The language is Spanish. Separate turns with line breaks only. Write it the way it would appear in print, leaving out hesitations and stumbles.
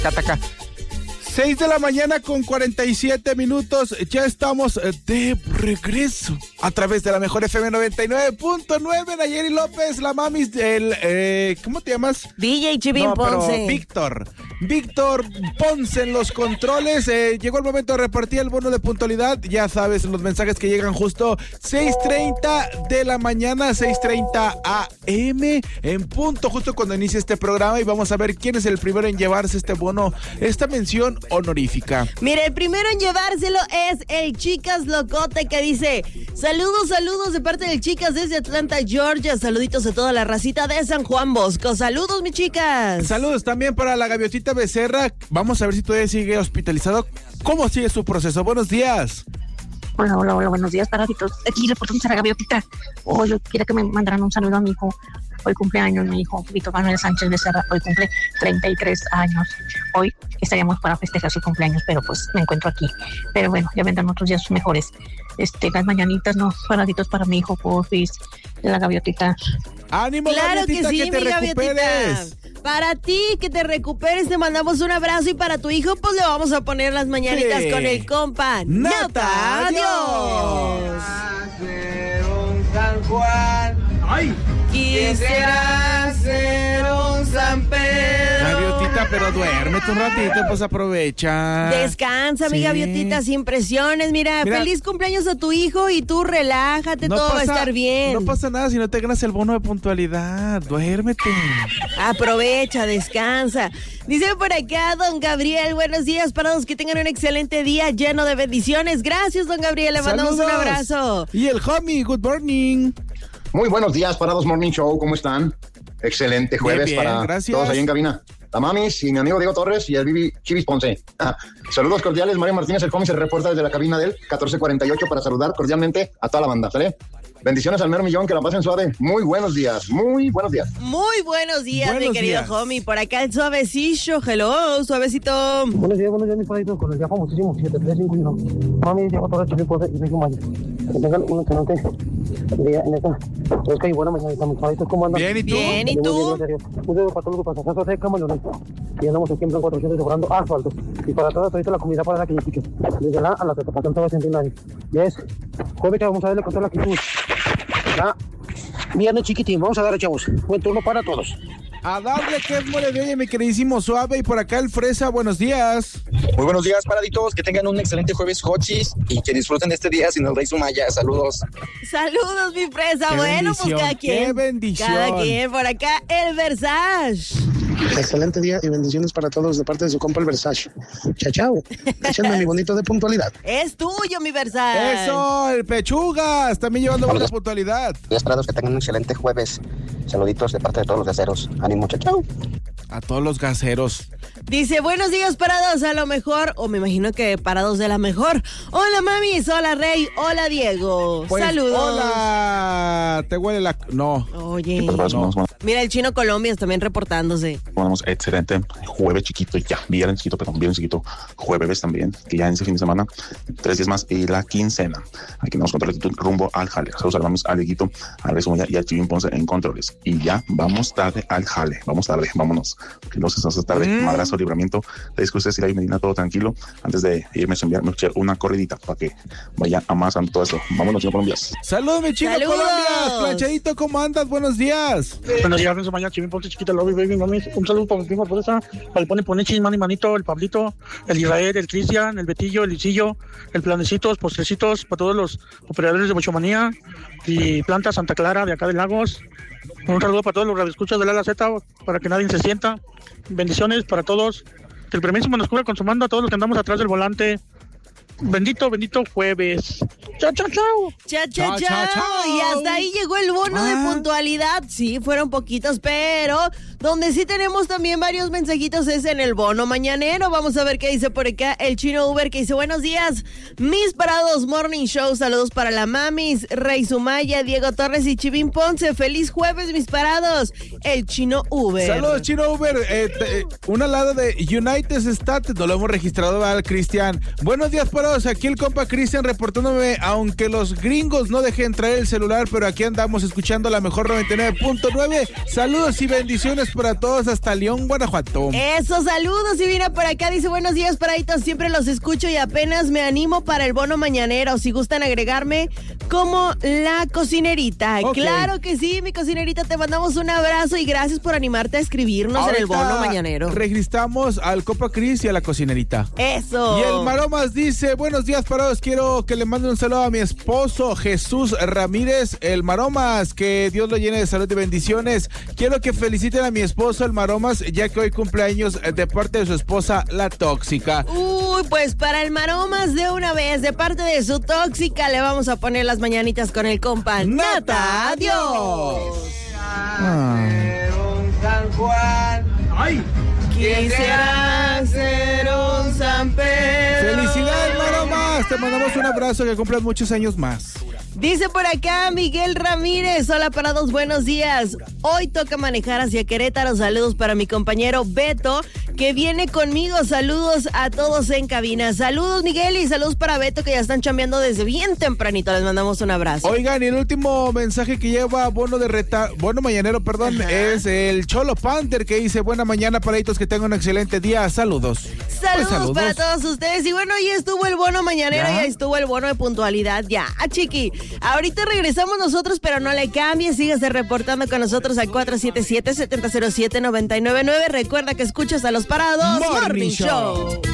Cataca. 6 de la mañana con 47 minutos, ya estamos de regreso a través de la mejor FM 99.9, Nayeli López, la mamis del, ¿cómo te llamas?
DJ Chivín Ponce.
Víctor Ponce en los controles. Llegó el momento de repartir el bono de puntualidad, ya sabes, los mensajes que llegan justo 6:30 de la mañana, 6:30 AM, en punto, justo cuando inicia este programa, y vamos a ver quién es el primero en llevarse este bono, esta mención honorífica.
Mira, el primero en llevárselo es el Chicas Locote, que dice: saludos de parte del Chicas desde Atlanta, Georgia. Saluditos a toda la racita de San Juan Bosco. Saludos, mi chicas.
Saludos también para la Gaviotita Becerra. Vamos a ver si todavía sigue hospitalizado. ¿Cómo sigue su proceso? Buenos días.
Hola, buenos días, paraditos. Aquí reportándose a la Gaviotita. Yo quería que me mandaran un saludo a mi hijo. Hoy cumpleaños mi hijo, Víctor Manuel Sánchez Becerra. Hoy cumple 33 años. Hoy estaríamos para festejar su cumpleaños, pero pues me encuentro aquí. Pero bueno, ya vendrán otros días mejores. Las mañanitas, no, paraditos para mi hijo, porfis, de la Gaviotita.
¡Ánimo,
claro
Gaviotita,
que sí,
que te recuperes!
Para ti, que te recuperes, te mandamos un abrazo, y para tu hijo, pues le vamos a poner las mañanitas con el compa
Nata.
¡Adiós!
Ser un San Juan.
¡Ay!
Quisiera ser un San Pedro.
Gaviotita, pero duérmete un ratito, pues aprovecha.
Descansa, mi Gaviotita, sin presiones. Mira, feliz cumpleaños a tu hijo, y tú relájate, todo va a estar bien.
No pasa nada si no te ganas el bono de puntualidad. Duérmete.
Aprovecha, descansa. Dice por acá don Gabriel: buenos días, parados, que tengan un excelente día lleno de bendiciones. Gracias, don Gabriel, le mandamos un abrazo.
Y el homie, good morning.
Muy buenos días, Parados Morning Show, ¿cómo están? Excelente jueves
bien,
para
gracias.
Todos ahí en cabina. La mamis y mi amigo Diego Torres y el Bibi Chivis Ponce. Saludos cordiales, Mario Martínez, el homie se reporta desde la cabina del 1448 para saludar cordialmente a toda la banda, ¿sale? Bendiciones al mero millón, que la pasen suave. Muy buenos días, muy buenos días.
Muy buenos días, mi querido homie. Por acá el suavecillo, hello, suavecito.
Buenos días, mi padrito, con el día famosísimo 7351. Mami, Diego Torres, Chivis Ponce y Rico Maya. Que tengan un excelente día en esta fresca y buena mañana. Mis paditos, ¿cómo andan?
Bien, ¿y tú?
Bien, ¿y tú?
Un dedo para todos los pasajeros de Camaloneta. Y andamos aquí en Plan 400 sobrando asfalto. Y para toda la comunidad para la que pique. Desde la a la Tetapatán, todo centenario. Y es jueves que vamos a darle con toda la actitud. Ya, viernes chiquitín, vamos a darle, chavos. Buen turno para todos.
A darle que es mole de hoy, mi queridísimo Suave. Y por acá el Fresa, buenos días.
Muy buenos días, paraditos, que tengan un excelente jueves hochis y que disfruten de este día sin el Rey Sumaya. Saludos.
Saludos, mi Fresa.
Qué
bueno,
bendición,
pues cada quien.
qué bendición.
Cada quien. Por acá el Versace.
Excelente día y bendiciones para todos de parte de su compa el Versace. Chao, chao. Échenme mi bonito de puntualidad.
Es tuyo, mi Versace.
Eso, el Pechugas, también llevando buena puntualidad.
Días, parados, que tengan un excelente jueves. Saluditos de parte de todos los gaseros. Ánimo, chao, chao.
A todos los gaseros.
Dice: buenos días, parados, a lo mejor, o me imagino que parados de la mejor. Hola, mamis, hola, Rey, hola, Diego.
Pues,
saludos.
Hola, te huele la... No.
Oye,
no.
Mira, el Chino Colombia también reportándose.
Vamos, excelente jueves chiquito, ya, viernes chiquito, jueves también, que ya en ese fin de semana, 3 días más y la quincena. Aquí vamos con toda la actitud rumbo al jale. Saludos, saludamos al Dieguito, al Resumoya y al Chivín Ponce en controles. Y ya, vamos tarde al jale, vámonos. Que no se nos hace tarde, madrazo, libramiento, de discusiones y la Medina, todo tranquilo. Antes de irme a enviar una corridita para que vaya amasando todo eso. Vámonos, Chino Colombia.
Saludos, mi Chino
¡Saludos!
Colombia. Planchadito, ¿cómo andas? Buenos días.
Buenos días, Renzo Mañana, Chivín Ponce, chiquita, lobby, baby, mami. Un saludo para mi primo por esa, para el Ponechis, manito, el Pablito, el Israel, el Cristian, el Betillo, el Isillo, el Planecitos, Postrecitos, para todos los operadores de Bochomanía y Planta Santa Clara de acá de Lagos. Un saludo para todos los radioescuchas de la Z, para que nadie se sienta. Bendiciones para todos. Que el permiso nos cubra consumando a todos los que andamos atrás del volante. Bendito jueves. Chao.
Chao. Y hasta ahí llegó el bono de puntualidad. Sí, fueron poquitos, pero donde sí tenemos también varios mensajitos es en el bono mañanero. Vamos a ver qué dice por acá el Chino Uber, que dice: buenos días, mis parados Morning Show. Saludos para la mamis, Rey Sumaya, Diego Torres y Chivín Ponce. Feliz jueves, mis parados. El Chino Uber.
Saludos, Chino Uber. Una lado de United States, no lo hemos registrado al Cristian. Buenos días, parados. Aquí el compa Cristian reportándome, aunque los gringos no dejen traer el celular, pero aquí andamos escuchando la mejor 99.9. Saludos y bendiciones para todos hasta León, Guanajuato.
Eso, saludos. Y viene por acá, dice, buenos días, paraditos, siempre los escucho y apenas me animo para el bono mañanero. Si gustan agregarme como la cocinerita.
Okay.
Claro que sí, mi cocinerita, te mandamos un abrazo y gracias por animarte a escribirnos en el bono mañanero.
Registramos al Copa Cris y a la cocinerita.
Eso.
Y el Maromas dice, buenos días, parados, quiero que le mande un saludo a mi esposo Jesús Ramírez, el Maromas, que Dios lo llene de salud y bendiciones. Quiero que feliciten a mi esposo, el Maromas, ya que hoy cumpleaños de parte de su esposa, la tóxica.
Uy, pues para el Maromas de una vez, de parte de su tóxica, le vamos a poner las mañanitas con el compa Nata. Adiós.
San Juan.
¡Ay! Quisiera ser un San Pedro.
¡Felicidades, Maromas! Te mandamos un abrazo, que cumplas muchos años más.
Dice por acá Miguel Ramírez, hola parados, buenos días. Hoy toca manejar hacia Querétaro, saludos para mi compañero Beto, que viene conmigo, saludos a todos en cabina. Saludos Miguel y saludos para Beto, que ya están chambeando desde bien tempranito, les mandamos un abrazo.
Oigan, y el último mensaje que lleva bono mañanero, es el Cholo Panther, que dice, buena mañana paraditos, que tengan un excelente día, saludos.
Saludos para todos ustedes. Y bueno, ya estuvo el bono mañanero, ya estuvo el bono de puntualidad, ya, chiqui. Ahorita regresamos nosotros, pero no le cambies, sígase reportando con nosotros al 477-707-999. Recuerda que escuchas a Los Parados Morning Show.